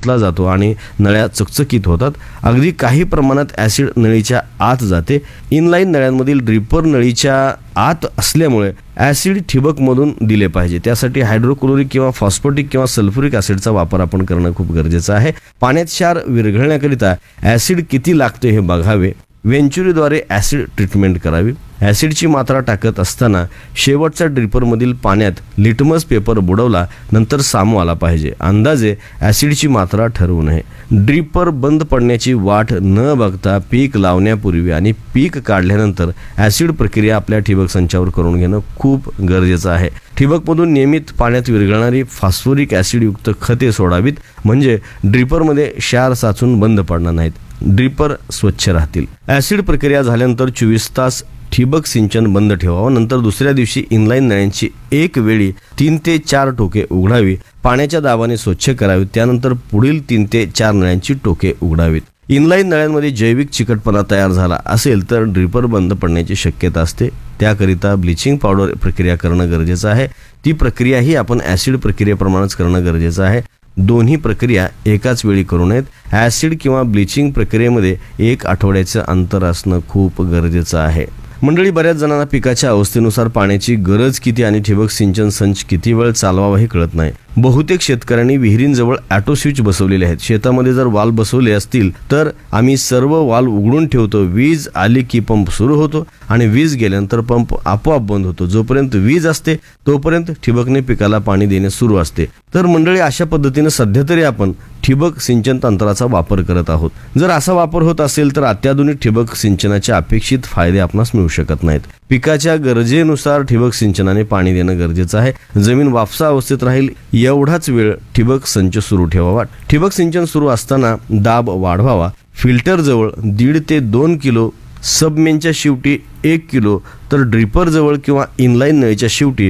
ओतला जातो आणि नळ्या चकचकीत होतात. अगदी काही प्रमाणात ॲसिड नळीच्या आत जाते. इनलाईन नळ्यांमधील ड्रिपर नळीच्या आत असल्यामुळे ॲसिड ठिबकमधून दिले पाहिजे. त्यासाठी हायड्रोक्लोरिक किंवा फॉस्फोटिक किंवा सल्फ्युरिक ॲसिडचा वापर आपण करणं खूप गरजेचं आहे. पाण्यात क्षार विरघळण्याकरिता ॲसिड किती लागते हे बघावे. वेंचुरीद्वारे ॲसिड ट्रीटमेंट करावी. ॲसिडची मात्रा टाकत असताना शेवटच्या ड्रिपरमधील पाण्यात लिटमस पेपर बुडवला नंतर सामू आला पाहिजे. अंदाजे ॲसिडची मात्रा ठरवू नये. ड्रिपर बंद पडण्याची वाट न बघता पीक लावण्यापूर्वी आणि पीक काढल्यानंतर ॲसिड प्रक्रिया आपल्या ठिबक संचावर करून घेणं खूप गरजेचं आहे. ठिबकमधून नियमित पाण्यात विरघळणारी फॉस्फोरिक ॲसिडयुक्त खते सोडावीत, म्हणजे ड्रिपरमध्ये क्षार साचून बंद पडणार नाहीत. ड्रिपर स्वच्छ राहतील. ॲसिड प्रक्रिया झाल्यानंतर 24 तास ठिबक सिंचन बंद ठेवावं. नंतर दुसऱ्या दिवशी इनलाईन नळ्यांची एक वेळी 3 ते 4 टोके उघडावी. पाण्याच्या दाबाने स्वच्छ करावीत. त्यानंतर पुढील 3 ते 4 नळ्यांची टोके उघडावीत. इनलाईन नळ्यांमध्ये जैविक चिकटपणा तयार झाला असेल तर ड्रिपर बंद पडण्याची शक्यता असते. त्याकरिता ब्लिचिंग पावडर प्रक्रिया करणं गरजेचं आहे. ती प्रक्रियाही आपण ॲसिड प्रक्रियेप्रमाणेच करणं गरजेचं आहे. दोन्ही प्रक्रिया एकाच वेळी करू नयेत. ॲसिड किंवा ब्लिचिंग प्रक्रियेमध्ये 1 आठवड्याचं अंतर असणं खूप गरजेचं आहे. मंडळी, बऱ्याच जणांना पिकाच्या अवस्थेनुसार पाण्याची गरज किती आणि ठिबक सिंचन संच किती वेळ चालवावा हे कळत नाही. बहुतेक शेतकऱ्यांनी विहिरींजवळ ऑटो स्विच बसवलेले आहेत. शेतामध्ये जर वाल बसवले असतील तर आम्ही सर्व वाल उघडून ठेवतो. वीज आली की पंप सुरू होतो आणि वीज गेल्यानंतर पंप आपोआप बंद होतो. जोपर्यंत वीज असते तोपर्यंत ठिबकने पिकाला पाणी देणे सुरू असते. तर मंडळी, अशा पद्धतीने सध्या तरी आपण ठिबक सिंचन तंत्राचा वापर करत आहोत. जर असा वापर होत असेल तर अत्याधुनिक ठिबक सिंचनाचे अपेक्षित फायदे आपणास मिळू शकत नाहीत. पिकाच्या गरजेनुसार ठिबक सिंचनाने पाणी देणं गरजेचं आहे. जमीन वाफसा अवस्थेत राहील एवढाच वेळ ठिबक संच सुरू ठेवावा. ठिबक सिंचन सुरू असताना दाब वाढवावा. फिल्टरजवळ 1.5 ते 2 किलो, सबमेनच्या शेवटी 1 किलो, तर ड्रिपरजवळ किंवा इनलाईन नळीच्या शेवटी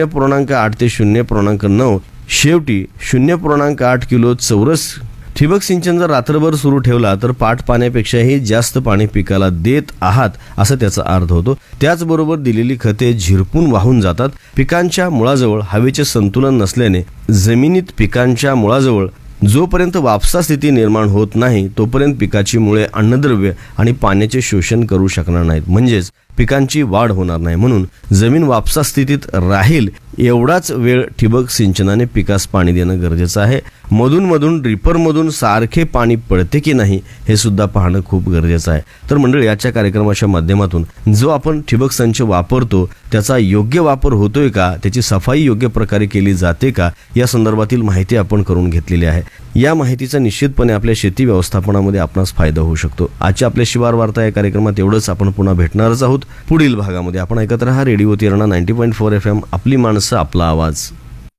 0.8 ते 0.9, शेवटी 0.8 किलो चौरस. ठिबक सिंचन जर रात्रभर सुरू ठेवला तर पाट पाण्यापेक्षाही जास्त पाणी पिकाला देत आहात असा त्याचा अर्थ होतो. त्याचबरोबर दिलेली खते झिरपून वाहून जातात. पिकांच्या मुळाजवळ हवेचे संतुलन नसल्याने जमिनीत पिकांच्या मुळाजवळ जोपर्यंत वापसा स्थिती निर्माण होत नाही तोपर्यंत पिकाची मुळे अन्नद्रव्य आणि पाण्याचे शोषण करू शकणार नाहीत, म्हणजेच पिकांची वाढ होणार नाही. म्हणून जमीन वापसा स्थितीत राहील एवढाच वेळ ठिबक सिंचनाने पिकास पाणी देणं गरजेचं आहे. मधून ड्रिपरमधून सारखे पाणी पडते की नाही हे सुद्धा पाहणं खूप गरजेचं आहे. तर मंडळी, याच्या कार्यक्रमाच्या माध्यमातून जो आपण ठिबक संच वापरतो त्याचा योग्य वापर होतोय का, त्याची सफाई योग्य प्रकारे केली जाते का, या संदर्भातील माहिती आपण करून घेतलेली आहे. या माहितीचा निश्चितपणे आपल्या शेती व्यवस्थापनामध्ये आपणास फायदा होऊ शकतो. आजच्या आपल्या शिवार वार्ता या कार्यक्रमात एवढंच. आपण पुन्हा भेटणारच आहोत. पुढील भागामध्ये आपण ऐकत राहा रेडिओ तिरणा 90.4 FM, आपली माणसं आपला आवाज.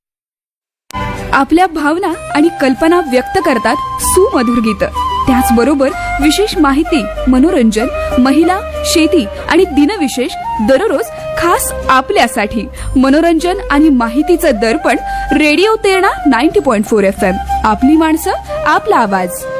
आपल्या भावना आणि कल्पना व्यक्त करतात सुमधुर गीत. त्याचबरोबर विशेष माहिती, मनोरंजन, महिला, शेती आणि दिनविशेष दररोज खास आपल्यासाठी. मनोरंजन आणि माहितीचं दर्पण रेडिओ तिरणा 90.4 FM, आपली माणसं आपला आवाज.